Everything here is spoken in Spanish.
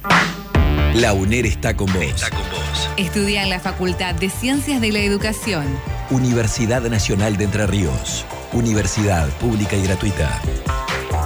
La UNER está con vos. Estudia en la Facultad de Ciencias de la Educación. Universidad Nacional de Entre Ríos. Universidad pública y gratuita.